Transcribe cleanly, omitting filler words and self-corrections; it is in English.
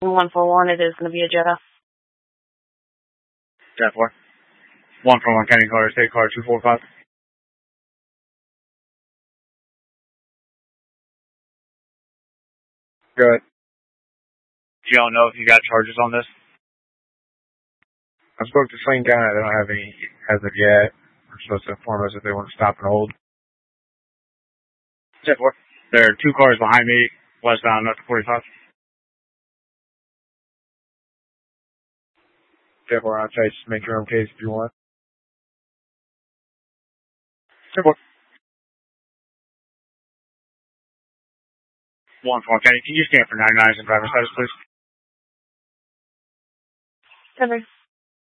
141, it is going to be a Jetta. Jet 4. 141 County Car, State Car 245. Good. You don't know if you got charges on this? I spoke to Sling County. They don't have any as of yet. They're supposed to inform us if they want to stop and hold. Jet 4. There are 2 cars behind me, westbound north of 45. Jet 4, I'll try to just make your own case if you want. Jet 4. 141 County, can you stand for 99 and driver's status, please? Covered.